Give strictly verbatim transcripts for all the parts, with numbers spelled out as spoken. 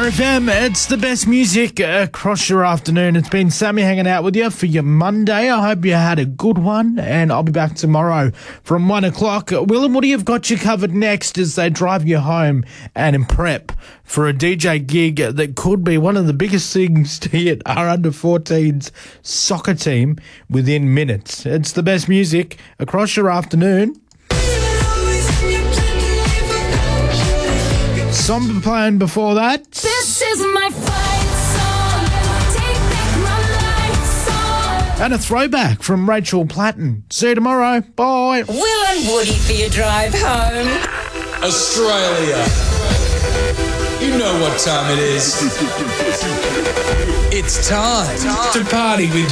F M, it's the best music across your afternoon. It's been Sammy hanging out with you for your Monday. I hope you had a good one, and I'll be back tomorrow from one o'clock. Will and Woody have got you covered next as they drive you home and in prep for a D J gig that could be one of the biggest things to hit our under fourteens soccer team within minutes. It's the best music across your afternoon. Somber playing before that. This is my fight song. Take back my life song. And a throwback from Rachel Platten. See you tomorrow. Bye. Will and Woody for your drive home. Australia. You know what time it is. It's time to party with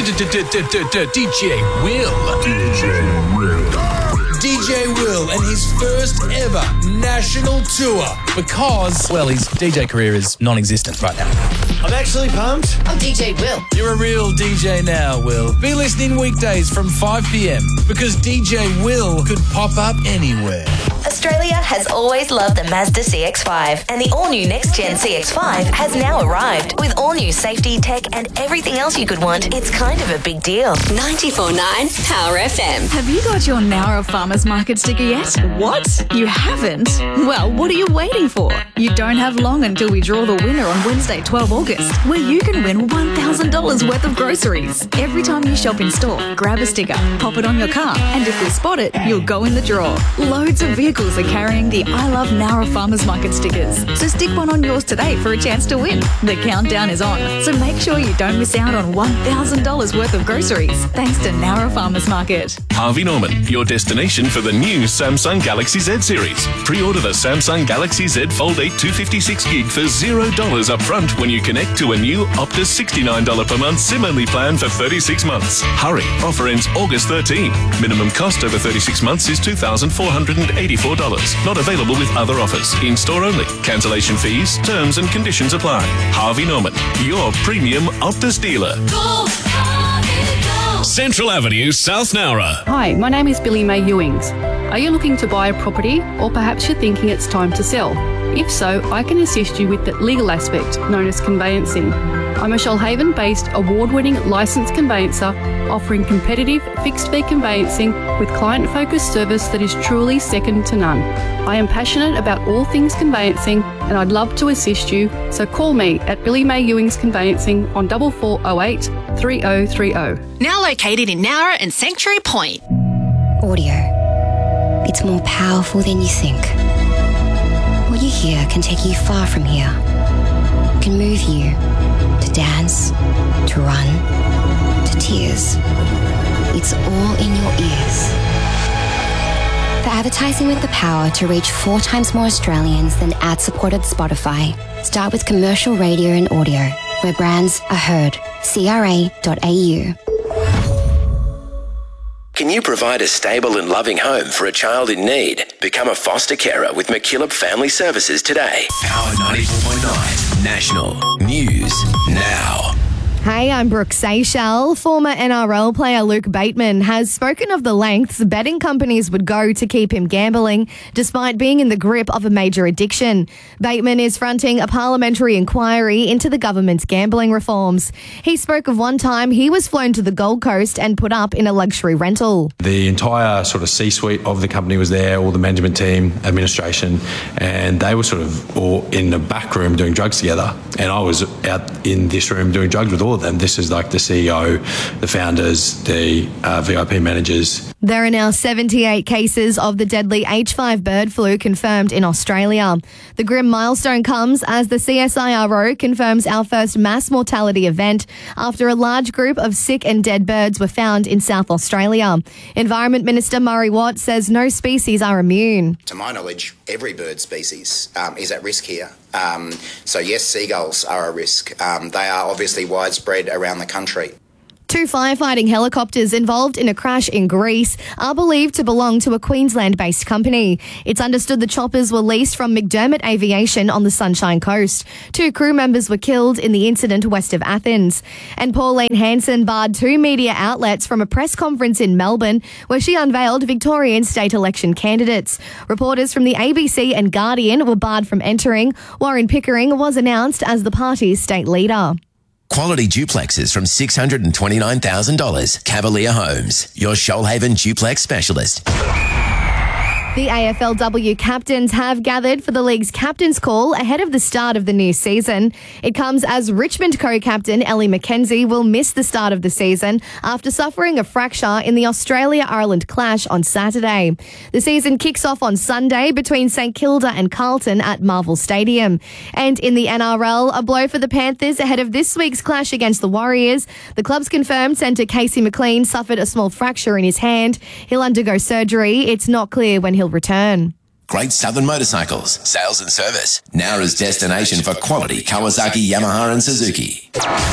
D J Will. D J Will. D J Will and his first ever national tour because, well, his D J career is non-existent right now. I'm actually pumped. I'm D J Will. You're a real D J now, Will. Be listening weekdays from five p.m. because D J Will could pop up anywhere. Australia has always loved the Mazda C X five, and the all-new next-gen C X five has now arrived. With all-new safety, tech, and everything else you could want, it's kind of a big deal. ninety-four point nine Power F M. Have you got your Nowra Farmers Market sticker yet? What? You haven't? Well, what are you waiting for? You don't have long until we draw the winner on Wednesday, twelfth of August, where you can win one thousand dollars worth of groceries. Every time you shop in store, grab a sticker, pop it on your car, and if we spot it, you'll go in the draw. Loads of vehicles are carrying the I Love Nowra Farmers Market stickers, so stick one on yours today for a chance to win. The countdown is on, so make sure you don't miss out on one thousand dollars worth of groceries, thanks to Nowra Farmers Market. Harvey Norman, your destination for the new Samsung Galaxy Z series. Pre-order the Samsung Galaxy Z Fold eight two fifty-six gig for zero dollars up front when you connect to a new Optus sixty-nine dollars per month SIM-only plan for thirty-six months. Hurry, offer ends August thirteenth. Minimum cost over thirty-six months is two thousand four hundred eighty-four dollars. Not available with other offers. In-store only. Cancellation fees, terms and conditions apply. Harvey Norman, your premium Optus dealer. Go, Harvey, go. Central Avenue, South Nowra. Hi, my name is Billy Mae Ewings. Are you looking to buy a property, or perhaps you're thinking it's time to sell? If so, I can assist you with the legal aspect, known as conveyancing. I'm a Shoalhaven-based award-winning licensed conveyancer offering competitive fixed-fee conveyancing with client-focused service that is truly second to none. I am passionate about all things conveyancing and I'd love to assist you, so call me at Billy Mae Ewings Conveyancing on four four zero eight, three zero three zero. Now located in Nowra and Sanctuary Point. Audio. It's more powerful than you think. What you hear can take you far from here. Can move you to dance, to run, to tears. It's all in your ears. For advertising with the power to reach four times more Australians than ad-supported Spotify, start with commercial radio and audio, where brands are heard. C R A dot A U. Can you provide a stable and loving home for a child in need? Become a foster carer with McKillop Family Services today. Power ninety-four point nine National News Now. Hey, I'm Brooke Seychelles. Former N R L player Luke Bateman has spoken of the lengths betting companies would go to keep him gambling, despite being in the grip of a major addiction. Bateman is fronting a parliamentary inquiry into the government's gambling reforms. He spoke of one time he was flown to the Gold Coast and put up in a luxury rental. The entire sort of C-suite of the company was there, all the management team, administration, and they were sort of all in the back room doing drugs together. And I was out in this room doing drugs with all of them. This is like the C E O, the founders, the uh, V I P managers. There are now seventy-eight cases of the deadly H five bird flu confirmed in Australia. The grim milestone comes as the C S I R O confirms our first mass mortality event after a large group of sick and dead birds were found in South Australia. Environment Minister Murray Watt says no species are immune. To my knowledge, every bird species um, is at risk here. Um, so yes, seagulls are a risk. Um, they are obviously widespread around the country. Two firefighting helicopters involved in a crash in Greece are believed to belong to a Queensland-based company. It's understood the choppers were leased from McDermott Aviation on the Sunshine Coast. Two crew members were killed in the incident west of Athens. And Pauline Hanson barred two media outlets from a press conference in Melbourne where she unveiled Victorian state election candidates. Reporters from the A B C and Guardian were barred from entering. Warren Pickering was announced as the party's state leader. Quality duplexes from six hundred twenty-nine thousand dollars. Cavalier Homes, your Shoalhaven duplex specialist. The A F L W captains have gathered for the league's captain's call ahead of the start of the new season. It comes as Richmond co-captain Ellie McKenzie will miss the start of the season after suffering a fracture in the Australia-Ireland clash on Saturday. The season kicks off on Sunday between St Kilda and Carlton at Marvel Stadium. And in the N R L, a blow for the Panthers ahead of this week's clash against the Warriors. The club's confirmed centre Casey McLean suffered a small fracture in his hand. He'll undergo surgery. It's not clear when he'll return. Great Southern Motorcycles, sales and service. Nowra's destination for quality Kawasaki, Yamaha and Suzuki.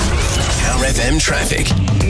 Power F M traffic.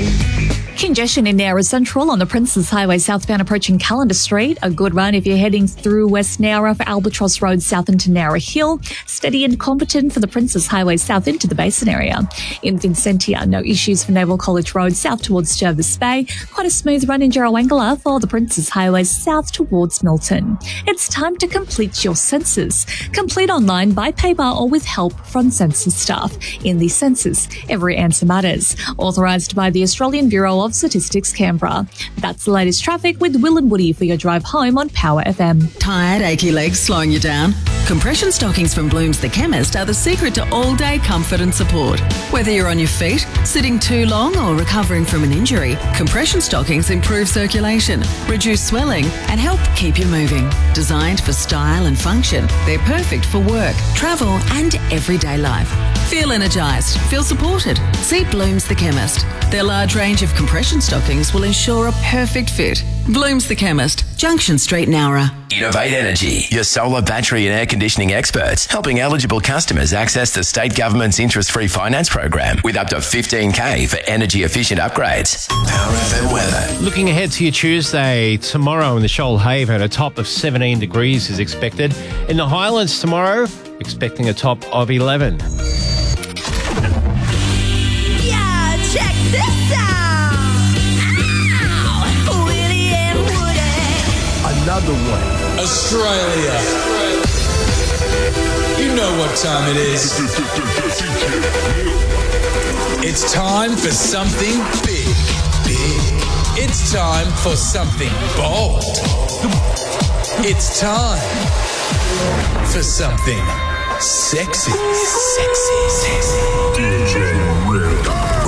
Congestion in Nowra Central on the Princes Highway southbound approaching Callender Street. A good run if you're heading through West Nowra for Albatross Road south into Nowra Hill. Steady and competent for the Princes Highway south into the Basin area. In Vincentia, no issues for Naval College Road south towards Jervis Bay. Quite a smooth run in Jarrawangala for the Princes Highway south towards Milton. It's time to complete your census. Complete online by paper or with help from census staff. In the census, every answer matters. Authorised by the Australian Bureau of Statistics, Canberra. That's the latest traffic with Will and Woody for your drive home on Power F M. Tired, achy legs slowing you down? Compression stockings from Blooms the Chemist are the secret to all-day comfort and support. Whether you're on your feet, sitting too long or recovering from an injury, compression stockings improve circulation, reduce swelling and help keep you moving. Designed for style and function, they're perfect for work, travel and everyday life. Feel energised, feel supported. See Blooms the Chemist. Their large range of compression stockings will ensure a perfect fit. Blooms the Chemist, Junction Street, Nowra. Innovate Energy, your solar battery and air conditioning experts, helping eligible customers access the state government's interest-free finance program with up to fifteen K for energy-efficient upgrades. Power F M weather. Looking ahead to your Tuesday, tomorrow in the Shoalhaven, a top of seventeen degrees is expected. In the Highlands tomorrow, expecting a top of eleven. Yeah, check this out. Ow! Willie and Woody. Another one. Australia. You know what time it is. It's time for something big. Big. It's time for something bold. It's time for something sexy. Sexy. Sexy. D J Will.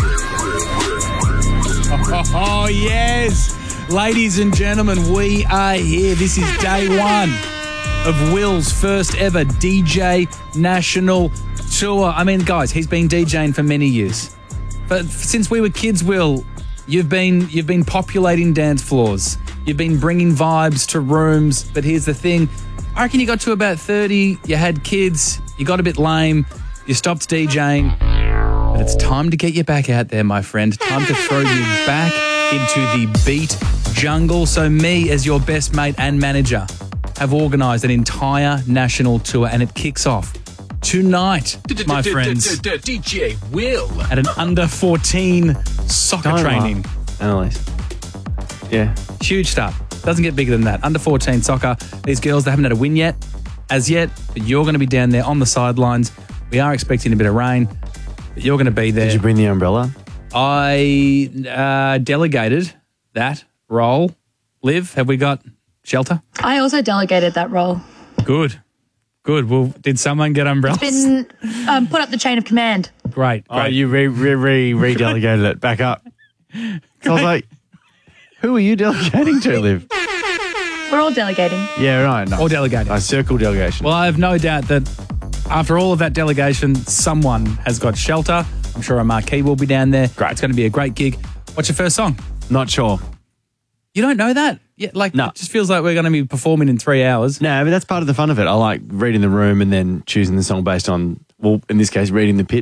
Oh, yes. Ladies and gentlemen, we are here. This is day one of Will's first ever D J national tour. I mean, guys, he's been DJing for many years. But since we were kids, Will, you've been you've been populating dance floors. You've been bringing vibes to rooms. But here's the thing. I reckon you got to about thirty, you had kids, you got a bit lame, you stopped DJing. But it's time to get you back out there, my friend. Time to throw you back into the beat jungle. So me, as your best mate and manager, have organised an entire national tour and it kicks off tonight, my friends, D J Will. at an under fourteen soccer Don't training. laugh, Annalise. Yeah. Huge stuff. Doesn't get bigger than that. under fourteen soccer. These girls, they haven't had a win yet, as yet, but you're going to be down there on the sidelines. We are expecting a bit of rain, but you're going to be there. Did you bring the umbrella? I uh, delegated that role. Liv, have we got shelter? I also delegated that role. Good. Good. Well, did someone get umbrellas? It's been um, put up the chain of command. Great. Oh, you re re re re-delegated it back up. I was like, who are you delegating to, Liv? We're all delegating. Yeah, right. Nice. Or delegating. I circle delegation. Well, I have no doubt that after all of that delegation, someone has got shelter. I'm sure a marquee will be down there. Great. It's going to be a great gig. What's your first song? Not sure. You don't know that? Yeah, like, no. It just feels like we're going to be performing in three hours. No, but that's part of the fun of it. I like reading the room and then choosing the song based on, well, in this case, reading the pitch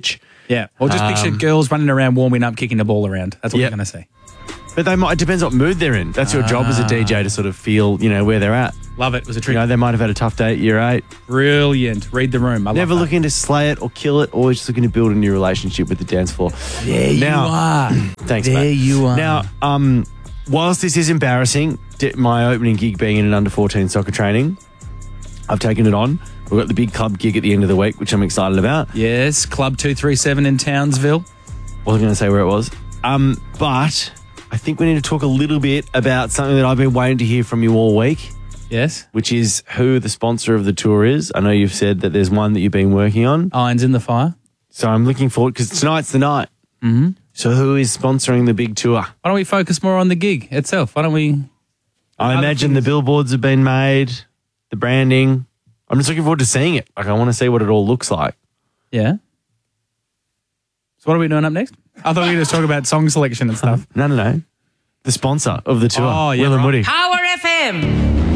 Yeah. Or just picture Um, girls running around, warming up, kicking the ball around. That's what Yep. you're going to see. But they might, it depends what mood they're in. That's your job as a D J to sort of feel, you know, where they're at. Love it. It was a trick. You know, they might have had a tough day at year eight. Brilliant. Read the room. I love Never that. looking to slay it or kill it, always just looking to build a new relationship with the dance floor. There you Now- are. Thanks, There mate. you are. Now, um, whilst this is embarrassing, di- my opening gig being in an under fourteen soccer training, I've taken it on. We've got the big club gig at the end of the week, which I'm excited about. Yes, Club two three seven in Townsville. Wasn't going to say where it was. Um, but I think we need to talk a little bit about something that I've been waiting to hear from you all week. Yes. Which is who the sponsor of the tour is. I know you've said that there's one that you've been working on. Irons in the fire. So I'm looking forward, because tonight's the night. Mm-hmm. So who is sponsoring the big tour? Why don't we focus more on the gig itself? Why don't we... I Other imagine the billboards have been made, the branding. I'm just looking forward to seeing it. Like, I want to see what it all looks like. Yeah. So what are we doing up next? I thought we were going to talk about song selection and stuff. No, no, no. The sponsor of the tour, Oh, yeah, Will and right. Woody. Power F M.